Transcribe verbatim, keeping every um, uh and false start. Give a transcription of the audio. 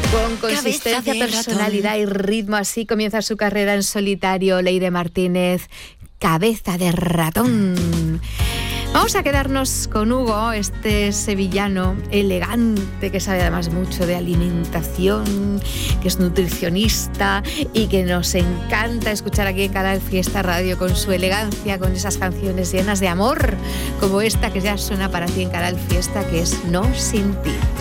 Con consistencia, personalidad y ritmo, así comienza su carrera en solitario Leire Martínez, Cabeza de Ratón. Vamos a quedarnos con Hugo, este sevillano elegante que sabe además mucho de alimentación, que es nutricionista y que nos encanta escuchar aquí en Canal Fiesta Radio con su elegancia, con esas canciones llenas de amor, como esta que ya suena para ti en Canal Fiesta, que es No Sin Ti.